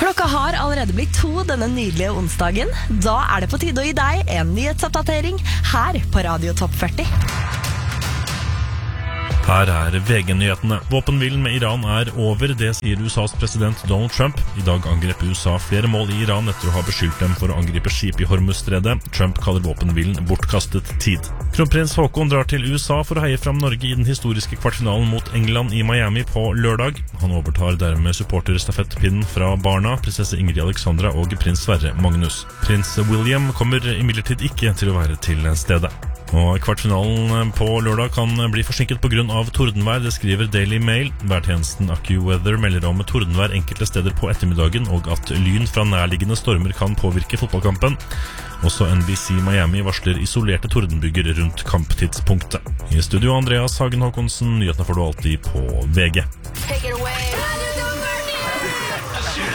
Klokka har allerede blitt 2 denne nydelige onsdagen. Da det på tide å gi deg en nyhetsoppdatering her på Radio Topp 40. Her VG-nyhetene. Våpenhvilen med Iran over, det sier USAs president Donald Trump. I dag angrep USA flere mål i Iran etter å ha beskyldt dem for å angripe skip i Hormuzstredet. Trump kaller våpenhvilen bortkastet tid. Kronprins Haakon drar til USA for å heie fram Norge i den historiske kvartfinalen mot England i Miami på lørdag. Han overtar dermed supporterstafettpinnen fra barna, prinsesse Ingrid Alexandra og prins Sverre Magnus. Prins William kommer imidlertid ikke til å være til stedet. Og kvartfinalen på lørdag kan bli forsinket på grunn av tordenvær, det skriver Daily Mail. Værtjenesten AccuWeather melder om tordenvær enkelte steder på ettermiddagen, og at lyn fra nærliggende stormer kan påvirke fotballkampen. Også NBC Miami varsler isolerte tordenbygger rundt kamptidspunktet. I studio Andreas Hagen Håkonsen, nyhetene får du alltid på VG. Take it away.